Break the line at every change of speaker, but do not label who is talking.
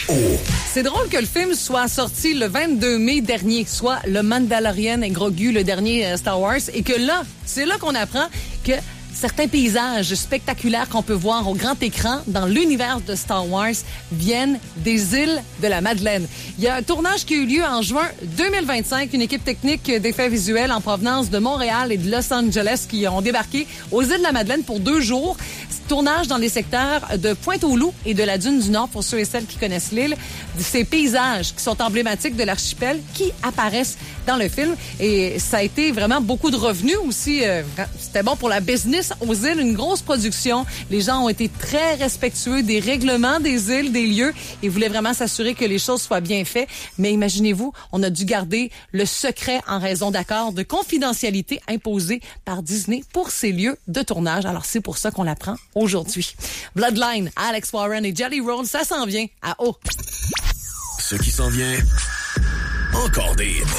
C'est drôle que le film soit sorti le 22 mai dernier, soit le Mandalorian et Grogu, le dernier Star Wars, et que là, c'est là qu'on apprend que certains paysages spectaculaires qu'on peut voir au grand écran dans l'univers de Star Wars viennent des îles de la Madeleine. Il y a un tournage qui a eu lieu en juin 2025, une équipe technique d'effets visuels en provenance de Montréal et de Los Angeles qui ont débarqué aux îles de la Madeleine pour 2 jours. Tournage dans les secteurs de Pointe-aux-Loups et de la Dune du Nord, pour ceux et celles qui connaissent l'île. Ces paysages qui sont emblématiques de l'archipel qui apparaissent dans le film. Et ça a été vraiment beaucoup de revenus aussi. C'était bon pour la business aux îles, une grosse production. Les gens ont été très respectueux des règlements des îles, des lieux, et voulaient vraiment s'assurer que les choses soient bien faites. Mais imaginez-vous, on a dû garder le secret en raison d'accords de confidentialité imposés par Disney pour ces lieux de tournage. Alors c'est pour ça qu'on l'apprend aujourd'hui. Bloodline, Alex Warren et Jelly Roll, ça s'en vient à haut.
Ce qui s'en vient, encore des